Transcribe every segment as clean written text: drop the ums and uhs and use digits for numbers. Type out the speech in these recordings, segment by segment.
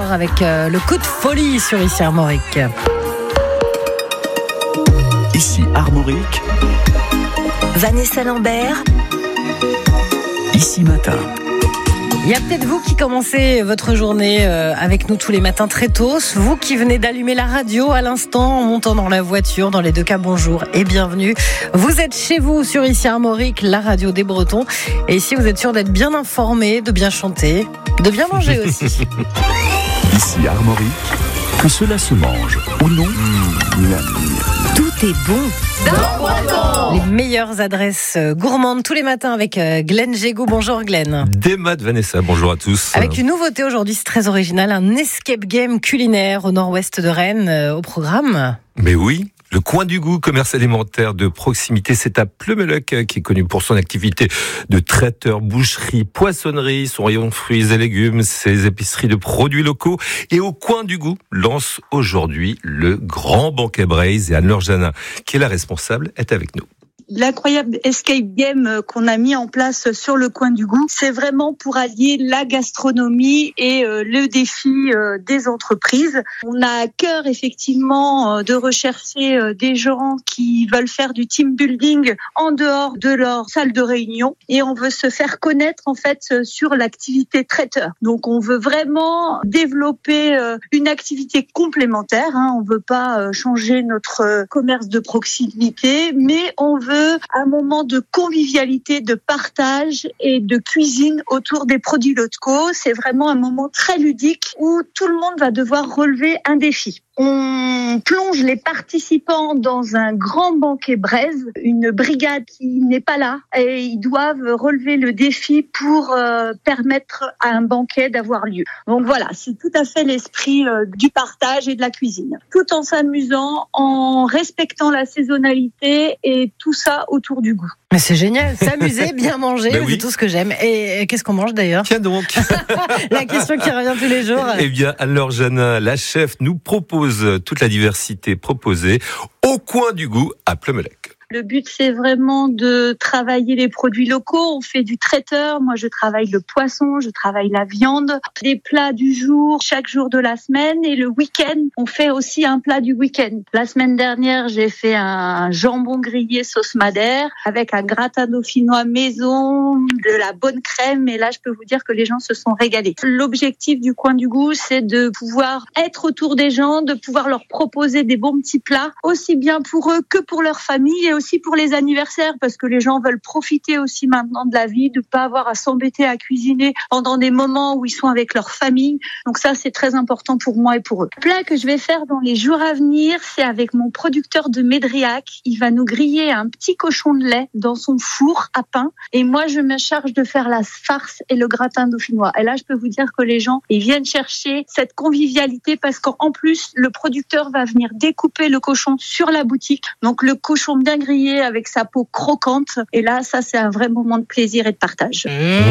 avec le coup de folie sur Ici Armorique. Ici Armorique, Vanessa Lambert, Ici Matin. Il y a peut-être vous qui commencez votre journée avec nous tous les matins très tôt. Vous qui venez d'allumer la radio à l'instant en montant dans la voiture. Dans les deux cas, bonjour et bienvenue. Vous êtes chez vous sur Ici Armorique, la radio des Bretons. Et ici, vous êtes sûr d'être bien informé, de bien chanter, de bien manger aussi. Ici Armorique, que cela se mange ou non, tout est bon. Les meilleures adresses gourmandes tous les matins avec Glenn Jégou. Bonjour Glenn. Des maths, Vanessa, bonjour à tous. Avec une nouveauté aujourd'hui, c'est très original, un escape game culinaire au nord-ouest de Rennes au programme. Mais oui, le coin du goût, commerce alimentaire de proximité, c'est à Pleumeleuc qui est connu pour son activité de traiteur, boucherie, poissonnerie, son rayon fruits et légumes, ses épiceries de produits locaux. Et au coin du goût lance aujourd'hui le grand banquet Braise et Anne-Laure Janin, qui est la responsable, est avec nous. L'incroyable escape game qu'on a mis en place sur le coin du goût, c'est vraiment pour allier la gastronomie et le défi des entreprises. On a à cœur effectivement de rechercher des gens qui veulent faire du team building en dehors de leur salle de réunion et on veut se faire connaître en fait sur l'activité traiteur. Donc on veut vraiment développer une activité complémentaire. On veut pas changer notre commerce de proximité, mais on veut un moment de convivialité, de partage et de cuisine autour des produits locaux. C'est vraiment un moment très ludique où tout le monde va devoir relever un défi. On plonge les participants dans un grand banquet Braise, une brigade qui n'est pas là et ils doivent relever le défi pour permettre à un banquet d'avoir lieu. Donc voilà, c'est tout à fait l'esprit du partage et de la cuisine. Tout en s'amusant, en respectant la saisonnalité et tout ça autour du goût. Mais c'est génial, s'amuser, bien manger, Ben oui. c'est tout ce que j'aime. Et qu'est-ce qu'on mange d'ailleurs ? Tiens donc. La question qui revient tous les jours. Eh bien, Anne-Laure Janin, la chef, nous propose toute la diversité proposée au coin du goût à Pleumeleuc. Le but, c'est vraiment de travailler les produits locaux. On fait du traiteur. Moi, je travaille le poisson, je travaille la viande, des plats du jour, chaque jour de la semaine. Et le week-end, on fait aussi un plat du week-end. La semaine dernière, j'ai fait un jambon grillé sauce madère avec un gratin dauphinois maison, de la bonne crème. Et là, je peux vous dire que les gens se sont régalés. L'objectif du coin du goût, c'est de pouvoir être autour des gens, de pouvoir leur proposer des bons petits plats, aussi bien pour eux que pour leur famille et aussi pour les anniversaires, parce que les gens veulent profiter aussi maintenant de la vie, de pas avoir à s'embêter à cuisiner pendant des moments où ils sont avec leur famille. Donc ça, c'est très important pour moi et pour eux. Le plat que je vais faire dans les jours à venir, c'est avec mon producteur de Médriac. Il va nous griller un petit cochon de lait dans son four à pain. Et moi, je me charge de faire la farce et le gratin dauphinois. Et là, je peux vous dire que les gens, ils viennent chercher cette convivialité parce qu'en plus, le producteur va venir découper le cochon sur la boutique. Donc le cochon bien grillé avec sa peau croquante. Et là, ça, c'est un vrai moment de plaisir et de partage.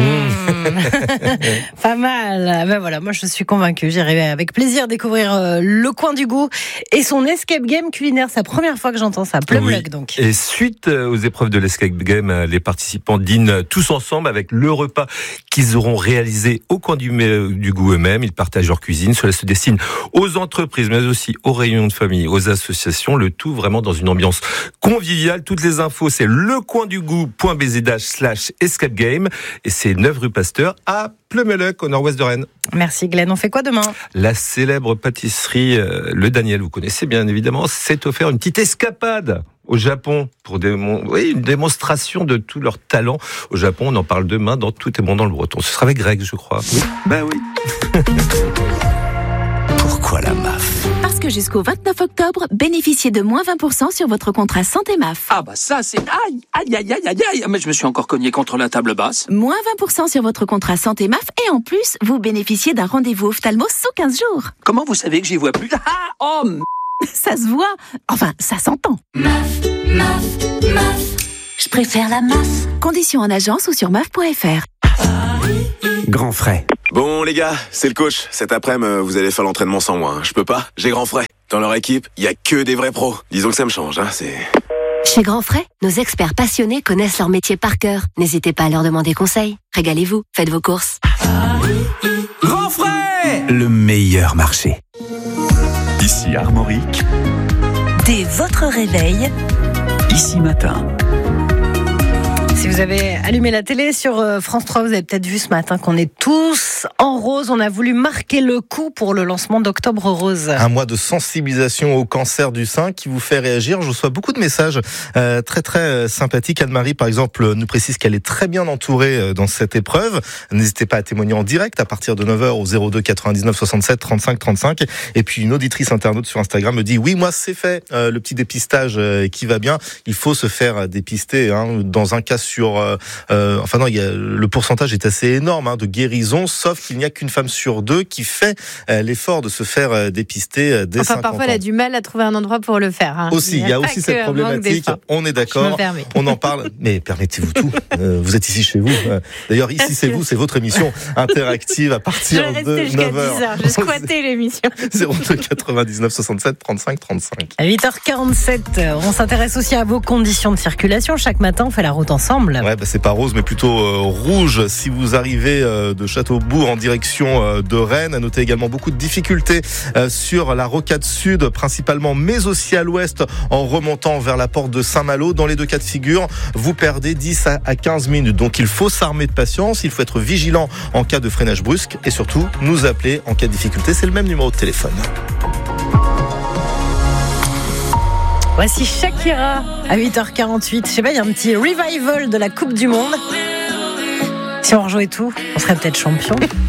Pas mal. Ben voilà, moi, je suis convaincue. J'irai avec plaisir découvrir le coin du goût et son escape game culinaire. C'est la première fois que j'entends ça. Pleumeleuc, Oui. donc. Et suite aux épreuves de l'escape game, les participants dînent tous ensemble avec le repas qu'ils auront réalisé au coin du goût eux-mêmes. Ils partagent leur cuisine. Cela se destine aux entreprises, mais aussi aux réunions de famille, aux associations. Le tout vraiment dans une ambiance conviviale. Toutes les infos, c'est lecoindugoût.bzh/escape game. Et c'est 9 rue Pasteur à Pleumeleuc, au nord-ouest de Rennes. Merci Glenn. On fait quoi demain ? La célèbre pâtisserie Le Daniel, vous connaissez bien évidemment, s'est offert une petite escapade au Japon pour une démonstration de tout leur talent. Au Japon, on en parle demain dans Tout est bon dans le breton. Ce sera avec Greg, je crois. Oui. Ben oui. pourquoi la MAF? Parce que jusqu'au 29 octobre, bénéficiez de moins 20% sur votre contrat santé MAF. Ah bah ça c'est... Aïe, aïe, aïe, aïe, aïe, aïe. Mais je me suis encore cogné contre la table basse. Moins 20% sur votre contrat santé MAF et en plus, vous bénéficiez d'un rendez-vous ophtalmo sous 15 jours. Comment vous savez que j'y vois plus? Ah, oh, Ça se voit. Enfin, ça s'entend. MAF, MAF, MAF. Je préfère la MAF. Conditions en agence ou sur MAF.fr. Grand frais. Bon les gars, c'est le coach. Cet après-midi, vous allez faire l'entraînement sans moi. Je peux pas, j'ai grand frais. Dans leur équipe, il y a que des vrais pros. Disons que ça me change, c'est... Chez Grand Frais, nos experts passionnés connaissent leur métier par cœur. N'hésitez pas à leur demander conseil. Régalez-vous, faites vos courses. Grand frais, le meilleur marché. Ici Armorique. Dès votre réveil, Ici Matin. Si vous avez allumé la télé sur France 3, vous avez peut-être vu ce matin qu'on est tous en rose. On a voulu marquer le coup pour le lancement d'Octobre Rose. Un mois de sensibilisation au cancer du sein qui vous fait réagir. Je reçois beaucoup de messages très très sympathiques. Anne-Marie, par exemple, nous précise qu'elle est très bien entourée dans cette épreuve. N'hésitez pas à témoigner en direct à partir de 9h au 02 99 67 35 35. Et puis une auditrice internaute sur Instagram me dit oui, moi c'est fait, le petit dépistage qui va bien. Il faut se faire dépister dans un cas sur le pourcentage est assez énorme de guérison, sauf qu'il n'y a qu'une femme sur deux qui fait l'effort de se faire dépister dès 50 ans. Parfois elle a du mal à trouver un endroit pour le faire. Aussi, il y a aussi cette problématique. On est d'accord. On en parle. Mais permettez-vous tout. Vous êtes ici chez vous. D'ailleurs, ici c'est vous, c'est votre émission interactive à partir de 9h. Je squattais l'émission. 02 99 67 35 35. À 8h47, on s'intéresse aussi à vos conditions de circulation. Chaque matin, on fait la route ensemble. Ouais, c'est pas rose, mais plutôt rouge. Si vous arrivez de Châteaubourg en direction de Rennes, à noter également beaucoup de difficultés sur la rocade sud, principalement, mais aussi à l'ouest, en remontant vers la porte de Saint-Malo. Dans les deux cas de figure, vous perdez 10 à 15 minutes. Donc il faut s'armer de patience, il faut être vigilant en cas de freinage brusque et surtout nous appeler en cas de difficulté. C'est le même numéro de téléphone. Voici Shakira à 8h48. Je sais pas, il y a un petit revival de la Coupe du Monde. Si on rejouait tout, on serait peut-être champion.